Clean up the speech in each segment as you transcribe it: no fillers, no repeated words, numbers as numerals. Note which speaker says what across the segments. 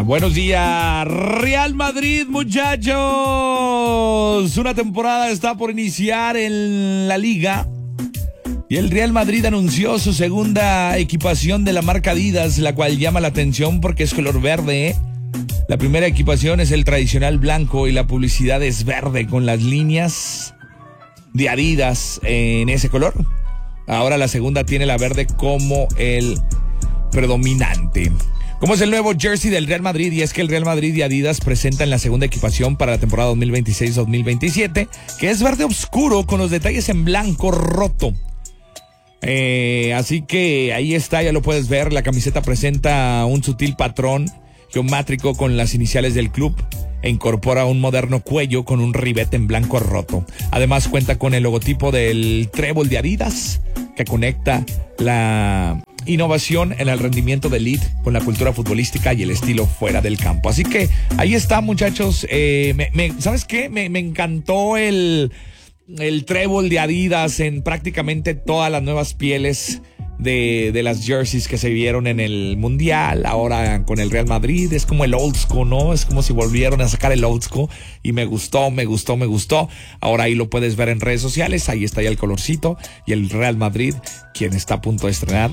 Speaker 1: Buenos días, Real Madrid, muchachos. Una temporada está por iniciar en la Liga y el Real Madrid anunció su segunda equipación de la marca Adidas, la cual llama la atención porque es color verde. La primera equipación es el tradicional blanco y la publicidad es verde con las líneas de Adidas en ese color. Ahora la segunda tiene la verde como el predominante. ¿Cómo es el nuevo jersey del Real Madrid? Y es que el Real Madrid y Adidas presentan la segunda equipación para la temporada 2026-2027, que es verde oscuro con los detalles en blanco roto. Así que ahí está, ya lo puedes ver. La camiseta presenta un sutil patrón geométrico con las iniciales del club e incorpora un moderno cuello con un ribete en blanco roto. Además cuenta con el logotipo del trébol de Adidas, que conecta la innovación en el rendimiento de elite con la cultura futbolística y el estilo fuera del campo. Así que ahí está, muchachos. ¿Sabes qué? Me encantó el trébol de Adidas en prácticamente todas las nuevas pieles de las jerseys que se vieron en el Mundial. Ahora con el Real Madrid es como el old school, ¿no? Es como si volvieron a sacar el old school y me gustó. Ahora ahí lo puedes ver en redes sociales, ahí está ya el colorcito y el Real Madrid, quien está a punto de estrenar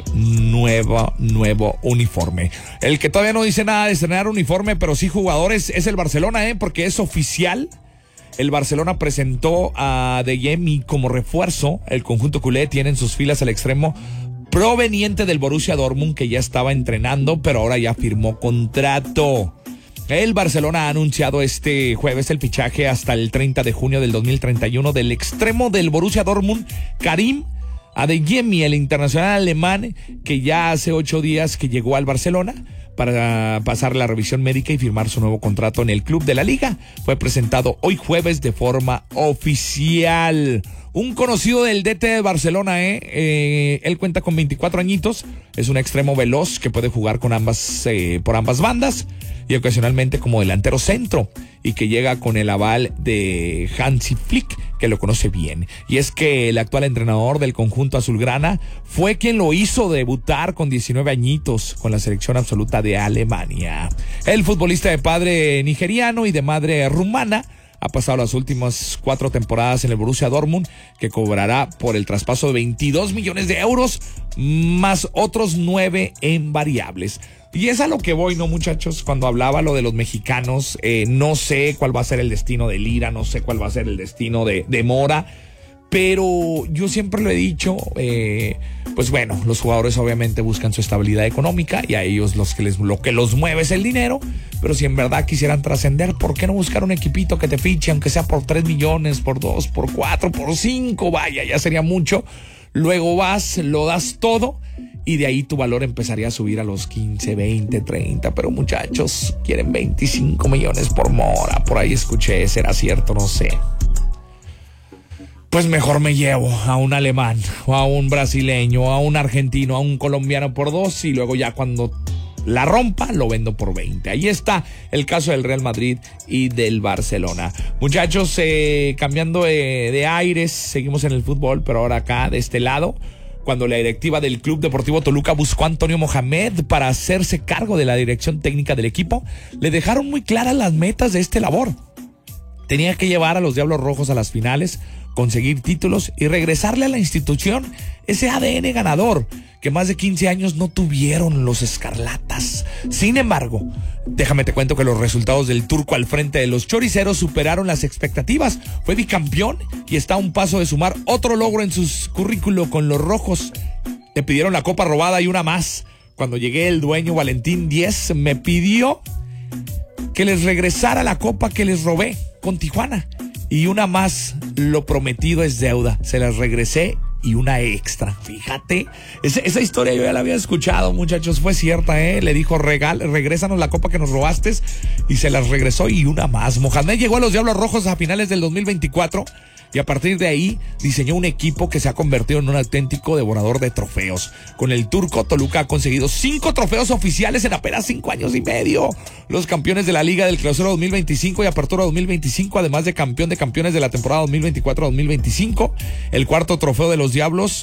Speaker 1: nuevo uniforme. El que todavía no dice nada de estrenar uniforme, pero sí jugadores, es el Barcelona, porque es oficial. El Barcelona presentó a De Jong como refuerzo. El conjunto culé tiene en sus filas al extremo proveniente del Borussia Dortmund, que ya estaba entrenando, pero ahora ya firmó contrato. El Barcelona ha anunciado este jueves el fichaje hasta el 30 de junio del 2031 del extremo del Borussia Dortmund, Karim Adeyemi, el internacional alemán, que ya hace 8 días que llegó al Barcelona para pasar la revisión médica y firmar su nuevo contrato en el club de la Liga. Fue presentado hoy jueves de forma oficial. Un conocido del DT de Barcelona, él cuenta con 24 añitos, es un extremo veloz que puede jugar con por ambas bandas y ocasionalmente como delantero centro, y que llega con el aval de Hansi Flick, que lo conoce bien. Y es que el actual entrenador del conjunto azulgrana fue quien lo hizo debutar con 19 añitos con la selección absoluta de Alemania. El futbolista de padre nigeriano y de madre rumana ha pasado las últimas 4 temporadas en el Borussia Dortmund, que cobrará por el traspaso de 22 millones de euros, más otros 9 en variables. Y es a lo que voy, ¿no, muchachos? Cuando hablaba lo de los mexicanos, no sé cuál va a ser el destino de Lira, no sé cuál va a ser el destino de Mora, pero yo siempre lo he dicho, pues bueno, los jugadores obviamente buscan su estabilidad económica y a ellos lo que los mueve es el dinero, pero si en verdad quisieran trascender, ¿por qué no buscar un equipito que te fiche, aunque sea por 3 millones, por 2, por 4, por 5? Vaya, ya sería mucho. Luego vas, lo das todo y de ahí tu valor empezaría a subir a los 15, 20, 30. Pero muchachos, quieren 25 millones por Mora. Por ahí escuché, ¿será cierto? No sé. Pues mejor me llevo a un alemán, o a un brasileño, o a un argentino, a un colombiano por 2 y luego ya cuando la rompa lo vendo por 20. Ahí está el caso del Real Madrid y del Barcelona. Muchachos, cambiando de aires, seguimos en el fútbol, pero ahora acá de este lado, cuando la directiva del Club Deportivo Toluca buscó a Antonio Mohamed para hacerse cargo de la dirección técnica del equipo, le dejaron muy claras las metas de este labor. Tenía que llevar a los Diablos Rojos a las finales, conseguir títulos y regresarle a la institución ese ADN ganador que más de 15 años no tuvieron los escarlatas. Sin embargo, déjame te cuento que los resultados del turco al frente de los choriceros superaron las expectativas. Fue bicampeón y está a un paso de sumar otro logro en su currículo con los rojos. Le pidieron la copa robada y una más. Cuando llegué, el dueño Valentín Díez me pidió que les regresara la copa que les robé con Tijuana. Y una más, lo prometido es deuda. Se las regresé y una extra. Fíjate, esa historia yo ya la había escuchado, muchachos. Fue cierta, Le dijo, regrésanos la copa que nos robaste, y se las regresó y una más. Mohamed llegó a los Diablos Rojos a finales del 2024 y a partir de ahí diseñó un equipo que se ha convertido en un auténtico devorador de trofeos. Con el turco, Toluca ha conseguido 5 trofeos oficiales en apenas 5 años y medio. Los campeones de la Liga del Clausura 2025 y Apertura 2025, además de campeón de campeones de la temporada 2024-2025. El cuarto trofeo de los Diablos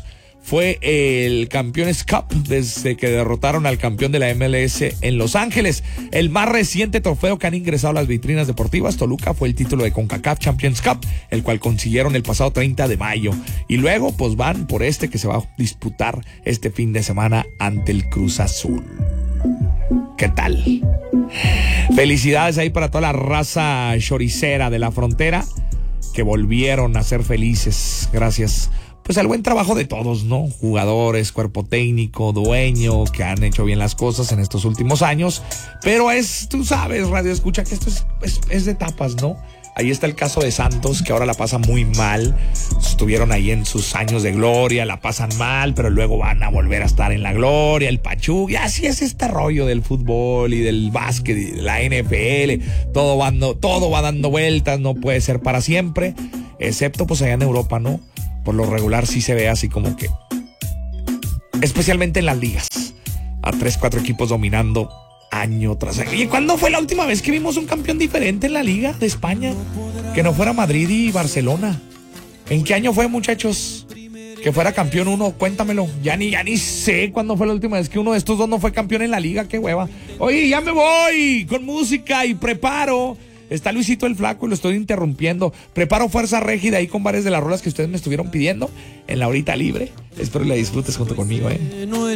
Speaker 1: fue el Campeones Cup desde que derrotaron al campeón de la MLS en Los Ángeles. El más reciente trofeo que han ingresado a las vitrinas deportivas, Toluca, fue el título de CONCACAF Champions Cup, el cual consiguieron el pasado 30 de mayo. Y luego pues van por este que se va a disputar este fin de semana ante el Cruz Azul. ¿Qué tal? Felicidades ahí para toda la raza choricera de la frontera que volvieron a ser felices gracias pues al buen trabajo de todos, ¿no? Jugadores, cuerpo técnico, dueño, que han hecho bien las cosas en estos últimos años. Pero tú sabes, radio escucha, que esto es de etapas, ¿no? Ahí está el caso de Santos, que ahora la pasa muy mal. Estuvieron ahí en sus años de gloria, la pasan mal, pero luego van a volver a estar en la gloria. El Pachuca, y así es este rollo del fútbol y del básquet y de la NFL. Todo va dando vueltas, no puede ser para siempre, excepto pues allá en Europa, ¿no? Por lo regular sí se ve así como que, especialmente en las ligas, a 3-4 equipos dominando año tras año. ¿Y cuándo fue la última vez que vimos un campeón diferente en la Liga de España? Que no fuera Madrid y Barcelona. ¿En qué año fue, muchachos? Que fuera campeón uno, cuéntamelo. Ya ni sé cuándo fue la última vez que uno de estos dos no fue campeón en la Liga. Qué hueva. Oye, ya me voy con música y preparo. Está Luisito el Flaco y lo estoy interrumpiendo. Preparo Fuerza Régida ahí con varias de las rolas que ustedes me estuvieron pidiendo en la horita libre. Espero que la disfrutes junto conmigo,